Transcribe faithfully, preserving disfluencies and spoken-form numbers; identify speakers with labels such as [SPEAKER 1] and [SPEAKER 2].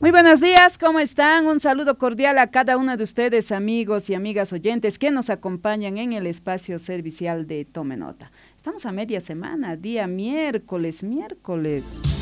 [SPEAKER 1] Muy buenos días, ¿cómo están? Un saludo cordial a cada uno de ustedes, amigos y amigas oyentes que nos acompañan en el espacio servicial de Tome Nota. Estamos a media semana, día miércoles, miércoles.